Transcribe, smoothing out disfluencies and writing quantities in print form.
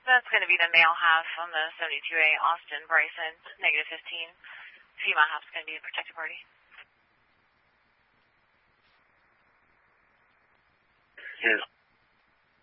That's going to be the male half on the 72A Austin Bryson, negative 15. Female half's going to be the protected party. Yes.